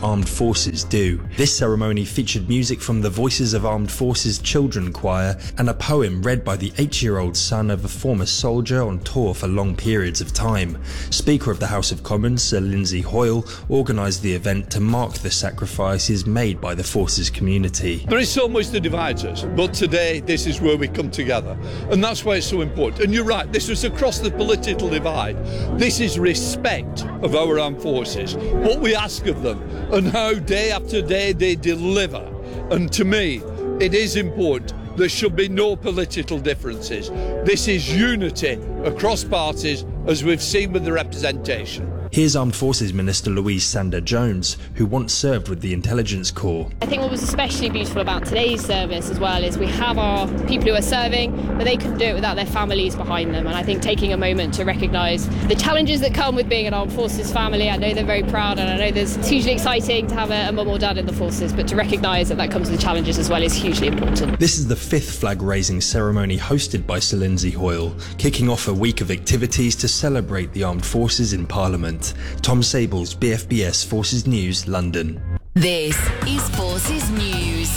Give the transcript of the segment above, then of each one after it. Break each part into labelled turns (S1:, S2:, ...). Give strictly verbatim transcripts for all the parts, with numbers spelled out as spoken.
S1: armed forces do. This ceremony featured music from the Voices of Armed Forces Children Choir and a poem read by the eight-year-old son of a former soldier on tour for long periods of time. Speaker of the House of Commons, Sir Lindsay Hoyle, organised the event to mark the sacrifices made by the forces community.
S2: There is so much that divides us, but today this is where we come together, and that's why it's so important. And you're right, this was across the political divide. This is respect of our armed forces, what we ask of them, and how day after day they deliver. And to me, it is important. There should be no political differences. This is unity across parties, as we've seen with the representation.
S1: Here's Armed Forces Minister Louise Sanders-Jones, who once served with the Intelligence Corps.
S3: I think what was especially beautiful about today's service as well is we have our people who are serving, but they couldn't do it without their families behind them. And I think taking a moment to recognise the challenges that come with being an Armed Forces family. I know they're very proud, and I know there's, it's hugely exciting to have a, a mum or dad in the forces, but to recognise that that comes with challenges as well is hugely important.
S1: This is the fifth flag-raising ceremony hosted by Sir Lindsay Hoyle, kicking off a week of activities to celebrate the armed forces in Parliament. Tom Sables, B F B S Forces News, London.
S4: This is Forces News.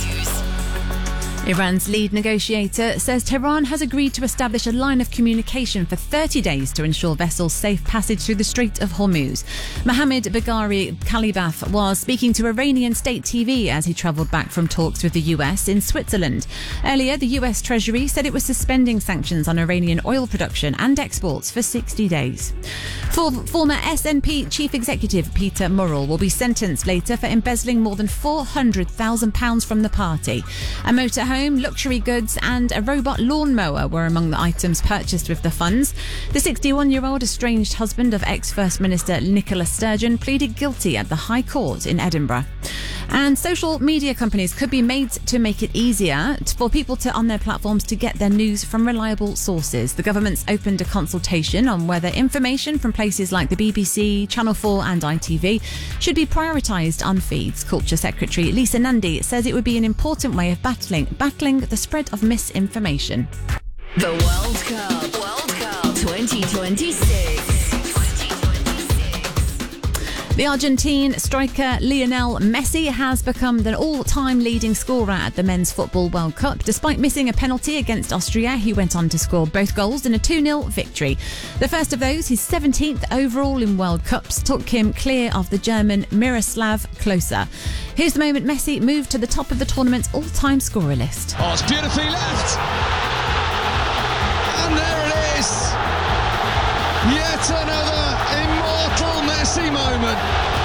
S5: Iran's lead negotiator says Tehran has agreed to establish a line of communication for thirty days to ensure vessels' safe passage through the Strait of Hormuz. Mohammad Bagheri Khalibaf was speaking to Iranian state T V as he travelled back from talks with the U S in Switzerland. Earlier, the U S Treasury said it was suspending sanctions on Iranian oil production and exports for sixty days. For, former S N P chief executive Peter Murrell will be sentenced later for embezzling more than four hundred thousand pounds from the party. A motorhome, luxury goods and a robot lawnmower were among the items purchased with the funds. The sixty-one-year-old estranged husband of ex-First Minister Nicola Sturgeon pleaded guilty at the High Court in Edinburgh. And social media companies could be made to make it easier for people to on their platforms to get their news from reliable sources. The government's opened a consultation on whether information from places like the B B C, Channel four and I T V should be prioritised on feeds. Culture Secretary Lisa Nandy says it would be an important way of battling battling the spread of misinformation.
S4: The World Cup, World Cup twenty twenty-six.
S5: The Argentine striker Lionel Messi has become the all-time leading scorer at the Men's Football World Cup. Despite missing a penalty against Austria, he went on to score both goals in a two nil victory. The first of those, his seventeenth overall in World Cups, took him clear of the German Miroslav Klose. Here's the moment Messi moved to the top of the tournament's all-time scorer list.
S6: Oh, it's beautifully left. And there it is. Yet another immortal Messi moment.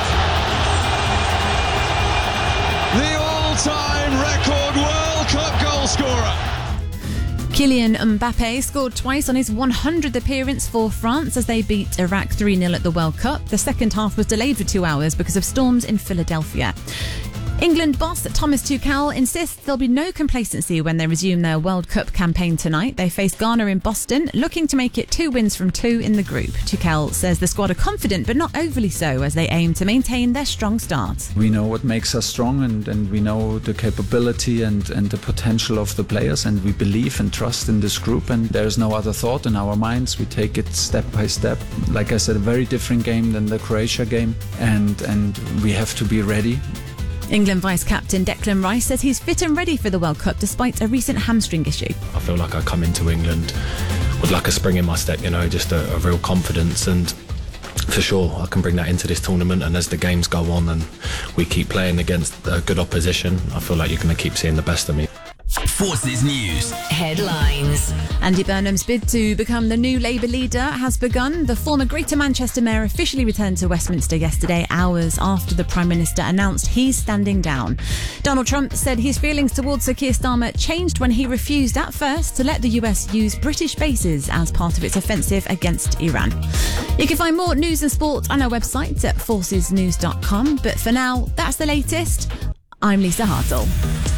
S6: The all-time record World Cup goal scorer.
S5: Kylian Mbappe scored twice on his one hundredth appearance for France as they beat Iraq three nil at the World Cup. The second half was delayed for two hours because of storms in Philadelphia. England boss Thomas Tuchel insists there'll be no complacency when they resume their World Cup campaign tonight. They face Ghana in Boston, looking to make it two wins from two in the group. Tuchel says the squad are confident but not overly so as they aim to maintain their strong start.
S7: We know what makes us strong, and, and we know the capability and, and the potential of the players, and we believe and trust in this group, and there's no other thought in our minds. We take it step by step. Like I said, a very different game than the Croatia game, and, and we have to be ready.
S5: England vice-captain Declan Rice says he's fit and ready for the World Cup despite a recent hamstring issue.
S8: I feel like I come into England with like a spring in my step, you know, just a, a real confidence, and for sure I can bring that into this tournament. And as the games go on and we keep playing against a good opposition, I feel like you're going to keep seeing the best of me.
S4: Forces News headlines.
S5: Andy Burnham's bid to become the new Labour leader has begun. The former Greater Manchester Mayor officially returned to Westminster yesterday, hours after the Prime Minister announced he's standing down. Donald Trump said his feelings towards Sir Keir Starmer changed when he refused at first to let the U S use British bases as part of its offensive against Iran. You can find more news and sport on our website at forces news dot com. But for now, that's the latest. I'm Lisa Hartle.